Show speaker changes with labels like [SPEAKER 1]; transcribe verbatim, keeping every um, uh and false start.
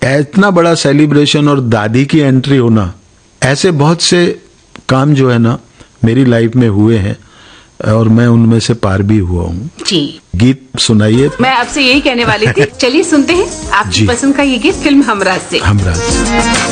[SPEAKER 1] इतना बड़ा सेलिब्रेशन और दादी की एंट्री होना, ऐसे बहुत से काम जो है ना मेरी लाइफ में हुए हैं और मैं उनमें से पार भी हुआ हूँ।
[SPEAKER 2] जी,
[SPEAKER 1] गीत सुनाइए।
[SPEAKER 2] मैं आपसे यही कहने वाली थी। चलिए सुनते हैं आपकी पसंद का ये गीत फिल्म हमराज से।
[SPEAKER 1] हमराज।